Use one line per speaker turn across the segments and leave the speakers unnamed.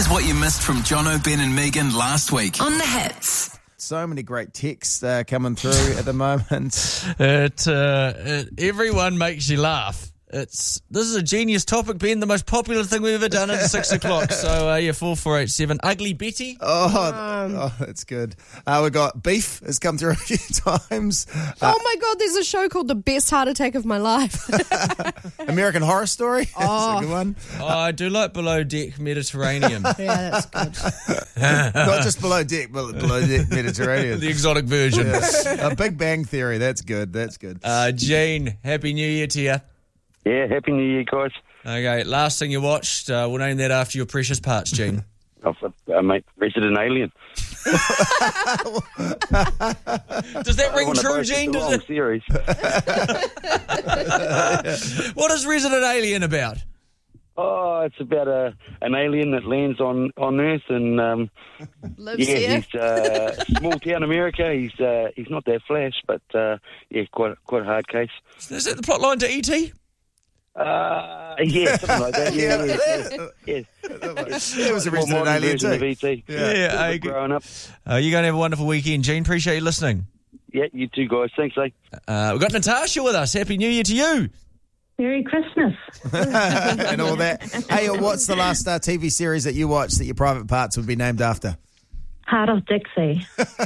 Here's what you missed from Jono, Ben and Megan last week
on The Hits.
So many great texts coming through at the moment.
Everyone makes you laugh. This is a genius topic, Ben, the most popular thing we've ever done at 6 o'clock. So, 4487. Ugly Betty.
Oh, that's good. We've got beef has come through a few times.
Oh my God, there's a show called The Best Heart Attack of My Life.
American Horror Story. That's a good one.
I do like Below Deck Mediterranean.
Yeah, that's good.
Not just Below Deck, but Below Deck Mediterranean.
The exotic version.
Yes. A Big Bang Theory. That's good. That's good.
Gene, Happy New Year to you.
Yeah, Happy New Year, guys.
Okay, last thing you watched, we'll name that after your precious parts, Gene.
Mate, Resident Alien.
Does that ring true, Gene?
Does it? Series.
What is Resident Alien about?
Oh, it's about an alien that lands on Earth and
Lives here.
He's small town America. He's not that flash, but quite a hard case.
Is that the plot line to E.T.?
Yeah, something like that. Yeah.
It was a Resident Alien too.
Of E.T.
Yeah,
growing up.
You're going to have a wonderful weekend, Gene. Appreciate you listening.
Yeah, you too, guys. Thanks, eh?
We've got Natasha with us. Happy New Year to you.
Merry Christmas.
And all that. Hey, what's the last TV series that you watched that your private parts would be named after?
Heart of Dixie.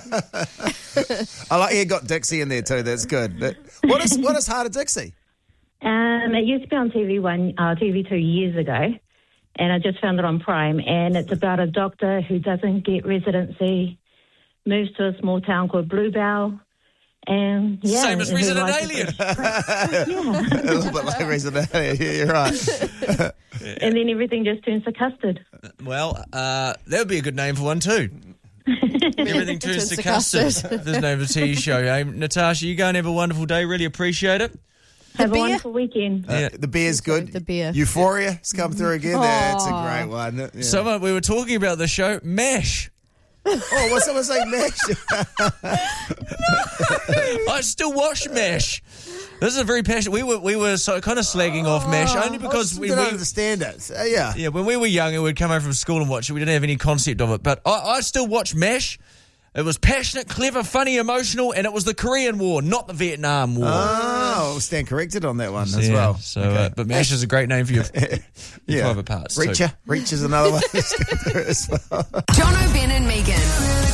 I like you got Dixie in there too. That's good. But what is Heart of Dixie?
It used to be on TV 2 years ago, and I just found it on Prime, and it's about a doctor who doesn't get residency, moves to a small town called Bluebell, and
Same as Resident Alien.
A little bit like Resident Alien. Yeah, you're right.
And then everything just turns to custard.
Well, that would be a good name for one too. Everything turns to custard. There's no name of a TV show. Natasha, you go and have a wonderful day. Really appreciate it.
Have a wonderful weekend.
The beer's good.
The beer.
Euphoria has come through again. That's a great one. Yeah.
Someone, we were talking about the show, MASH.
Oh, was someone saying MASH?
I still watch MASH. This is a very passionate. We were so kind of slagging off MASH only because
we didn't understand it. Yeah,
when we were younger, we'd come home from school and watch it. We didn't have any concept of it, but I still watch MASH. It was passionate, clever, funny, emotional, and it was the Korean War, not the Vietnam War.
Oh, we'll stand corrected on that one as well.
So, okay. But MASH is a great name for your private parts.
Reach is another one. As well.
Jono, Ben and Megan.